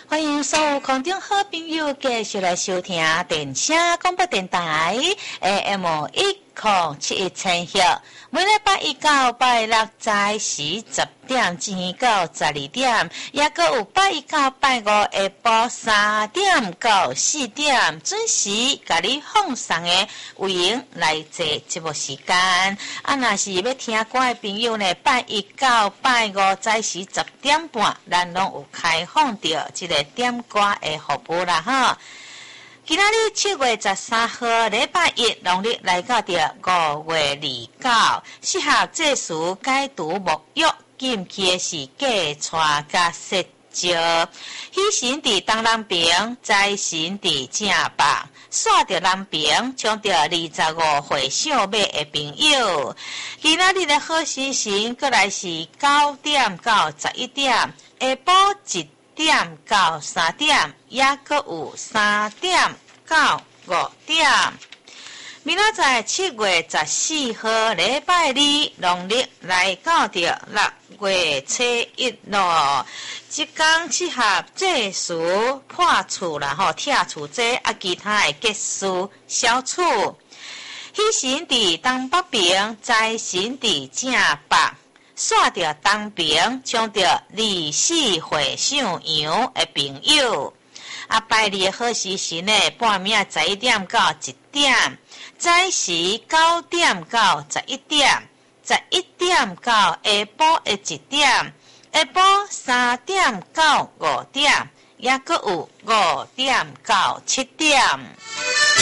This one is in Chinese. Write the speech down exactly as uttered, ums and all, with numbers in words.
欢迎所有空中好朋友继续来收听电声广播电台 A M 一零七一千赫，每礼拜一到拜六早时十点至到十二点，也阁有拜一到拜五下晡三點到四點，準時甲你放送的有閒來坐節目時間。啊，若是要聽歌的朋友呢，拜一到拜五早時十點半，咱攏有開放着這個點歌的服務啦哈。今仔日七月十三號禮拜一，農曆來到着五月二九，適合這時解除沐浴禁忌的是嫁娶甲釋照。喜神佇東南邊，財神佇正北。煞着南邊，將着二十五歲上尾的朋友。今仔日的好時辰，過來是九點到十一點，下晡一點到三點，也閣有三點到五點。明仔載七月十四號禮拜二，農曆來到着六月初一咯。即天適合祭祀破厝啦吼，拆厝這啊其他的結束消除。喜神佇東北邊，財神佇正北。煞着東邊，將着二四歲上陽的朋友。啊，拜二的好時辰呢，半暝十一點到一點，早時九點到十一點，十一點到下晡的一點，下晡三點到五點，也閣有五點到七點。